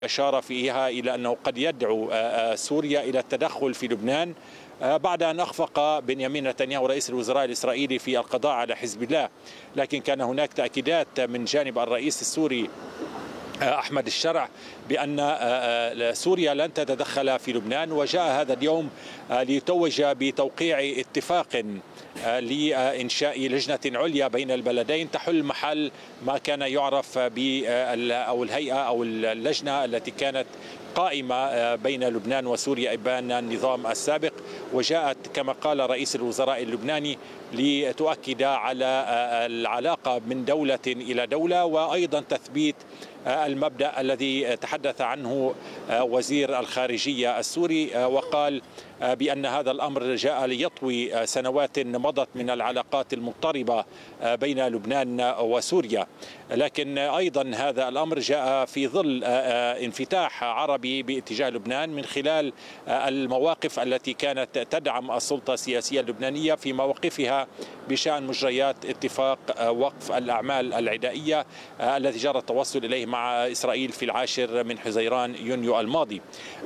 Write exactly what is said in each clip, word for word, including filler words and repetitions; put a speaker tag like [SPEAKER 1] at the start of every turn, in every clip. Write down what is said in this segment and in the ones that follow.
[SPEAKER 1] أشار فيها إلى أنه قد يدعو سوريا إلى التدخل في لبنان بعد أن أخفق بنيامين نتنياهو رئيس الوزراء الإسرائيلي في القضاء على حزب الله، لكن كان هناك تأكيدات من جانب الرئيس السوري أحمد الشرع بأن سوريا لن تتدخل في لبنان، وجاء هذا اليوم ليتوج بتوقيع اتفاق لإنشاء لجنة عليا بين البلدين تحل محل ما كان يعرف ب أو الهيئة أو اللجنة التي كانت قائمة بين لبنان وسوريا إبان النظام السابق، وجاءت كما قال رئيس الوزراء اللبناني لتؤكد على العلاقة من دولة إلى دولة، وأيضا تثبيت المبدأ الذي تحدث عنه وزير الخارجية السوري، وقال بأن هذا الأمر جاء ليطوي سنوات مضت من العلاقات المضطربة بين لبنان وسوريا، لكن أيضا هذا الأمر جاء في ظل انفتاح عربي باتجاه لبنان من خلال المواقف التي كانت تدعم السلطة السياسية اللبنانية في مواقفها بشأن مجريات اتفاق وقف الأعمال العدائية الذي جرى التوصل إليه مع إسرائيل في العاشر من حزيران يونيو الماضي.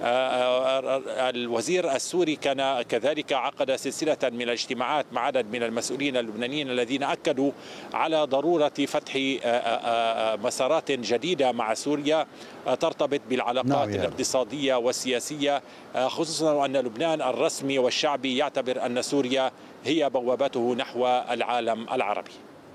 [SPEAKER 1] الوزير السوري كان كذلك عقد سلسلة من الاجتماعات مع عدد من المسؤولين اللبنانيين الذين أكدوا على ضرورة فتح مسارات جديدة مع سوريا ترتبط بالعلاقات نعم يعني. الاقتصادية والسياسية، خصوصا وأن لبنان الرسمي والشعبي يعتبر أن سوريا هي بوابته نحو العالم العربي.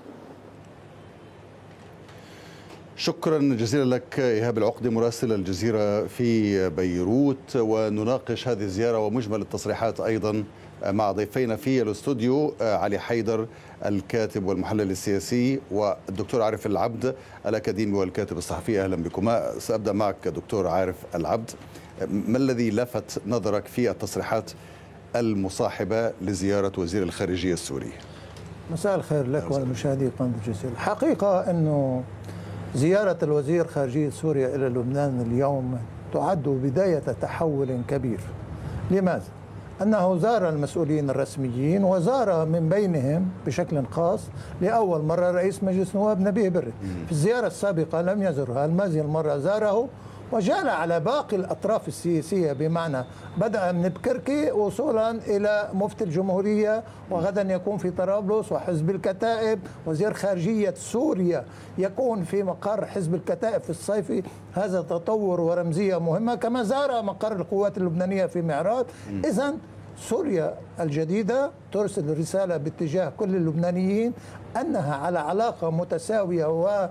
[SPEAKER 2] شكرا جزيلا لك إيهاب العقدي مراسل الجزيرة في بيروت، ونناقش هذه الزيارة ومجمل التصريحات أيضا مع ضيفينا في الاستوديو علي حيدر الكاتب والمحلل السياسي، والدكتور عارف العبد الأكاديمي والكاتب الصحفي. أهلا بكما. سأبدأ معك دكتور عارف العبد، ما الذي لفت نظرك في التصريحات المصاحبة لزيارة وزير الخارجية السوري؟
[SPEAKER 3] مساء الخير لك والمشاهدين قناة الجزيرة. الحقيقة أنه زيارة الوزير خارجية سوريا إلى لبنان اليوم تعد بداية تحول كبير. لماذا؟ أنه زار المسؤولين الرسميين، وزار من بينهم بشكل خاص لأول مرة رئيس مجلس النواب نبيه بري. في الزيارة السابقة لم يزرها، هذه المرة زاره وجال على باقي الأطراف السياسية، بمعنى بدأ من بكركي وصولا إلى مفتي الجمهورية، وغدا يكون في طرابلس وحزب الكتائب. وزير خارجية سوريا يكون في مقر حزب الكتائب في الصيفي، هذا تطور ورمزية مهمة. كما زار مقر القوات اللبنانية في معراض. إذن سوريا الجديدة ترسل رسالة باتجاه كل اللبنانيين أنها على علاقة متساوية و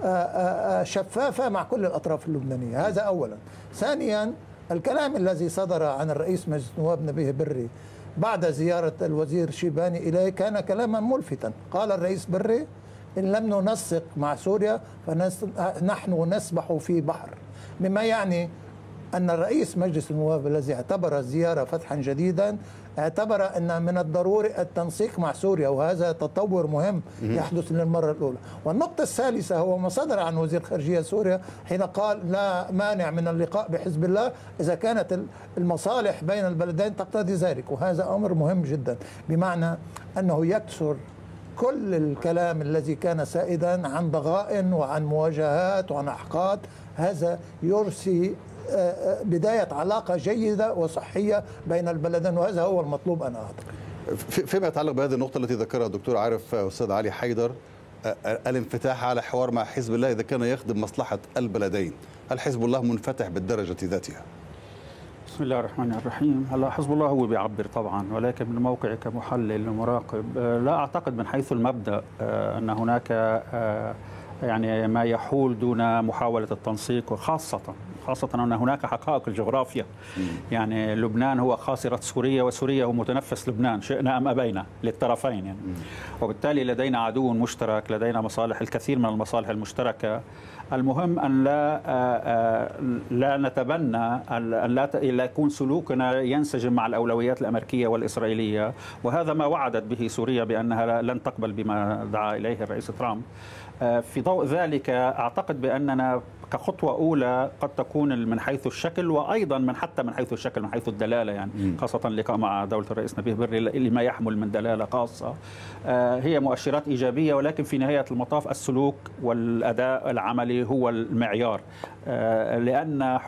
[SPEAKER 3] شفافة مع كل الأطراف اللبنانية. هذا أولا. ثانيا، الكلام الذي صدر عن الرئيس مجلس النواب نبيه بري بعد زيارة الوزير شيباني إليه كان كلاما ملفتا. قال الرئيس بري: إن لم ننسق مع سوريا فنحن نسبح في بحر، مما يعني أن الرئيس مجلس النواب الذي اعتبر الزيارة فتحا جديدا اعتبر أن من الضروري التنسيق مع سوريا، وهذا تطور مهم يحدث للمرة الأولى. والنقطة الثالثة هو ما صدر عن وزير خارجية سوريا حين قال لا مانع من اللقاء بحزب الله إذا كانت المصالح بين البلدين تقتضي ذلك، وهذا أمر مهم جدا، بمعنى أنه يكسر كل الكلام الذي كان سائدا عن ضغائن وعن مواجهات وعن أحقاد. هذا يرسي بداية علاقة جيدة وصحية بين البلدين، وهذا هو المطلوب أنا أعتقد.
[SPEAKER 2] فيما يتعلق بهذه النقطة التي ذكرها الدكتور عارف أستاذ علي حيدر، الانفتاح على حوار مع حزب الله إذا كان يخدم مصلحة البلدين، هل حزب الله منفتح بالدرجة ذاتها؟
[SPEAKER 4] بسم الله الرحمن الرحيم. هلا حزب الله هو بيعبر طبعا، ولكن من موقعي كمحلل ومراقب لا أعتقد من حيث المبدأ أن هناك يعني ما يحول دون محاولة التنسيق، وخاصة خاصة أن هناك حقائق الجغرافيا. يعني لبنان هو خاصرة سوريا، وسوريا هو متنفس لبنان، شئنا أم أبينا للطرفين يعني. وبالتالي لدينا عدو مشترك، لدينا مصالح، الكثير من المصالح المشتركة. المهم أن لا لا نتبنى أن لا يكون سلوكنا ينسجم مع الأولويات الأمريكية والإسرائيلية، وهذا ما وعدت به سوريا بأنها لن تقبل بما دعا إليه الرئيس ترامب. في ضوء ذلك أعتقد بأننا كخطوة أولى قد تكون من حيث الشكل، وأيضا من حتى من حيث الشكل من حيث الدلالة، يعني خاصة اللقاء مع دولة الرئيس نبيه بري لما يحمل من دلالة خاصة هي مؤشرات إيجابية. ولكن في نهاية المطاف السلوك والأداء العملي هو المعيار، لأن